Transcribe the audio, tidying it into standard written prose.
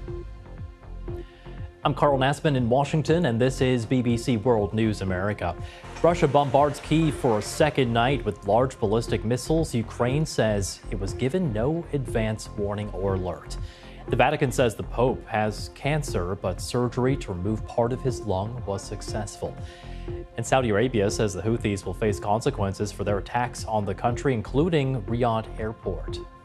I'm Carl Nassman in Washington, and this is BBC World News America. Russia bombards Kyiv for a second night with large ballistic missiles. Ukraine says it was given no advance warning or alert. The Vatican says the Pope has cancer, but surgery to remove part of his lung was successful. And Saudi Arabia says the Houthis will face consequences for their attacks on the country, including Riyadh Airport.